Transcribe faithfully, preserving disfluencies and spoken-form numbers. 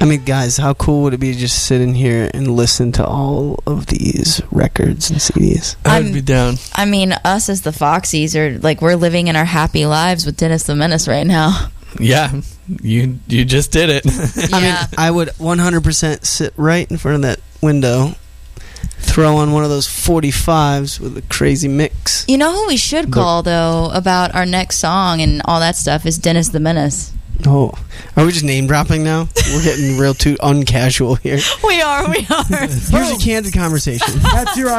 I mean, guys, how cool would it be to just sit in here and listen to all of these records and C Ds? I'd be down. I mean, us as the Foxies are like, we're living in our happy lives with Dennis the Menace right now. Yeah, you you just did it. I mean, I would one hundred percent sit right in front of that window, throw on one of those forty-fives with a crazy mix. You know who we should call, though, about our next song and all that stuff is Dennis the Menace. Oh, are we just name dropping now? We're getting real too uncasual here. We are, we are. Here's a candid conversation. That's your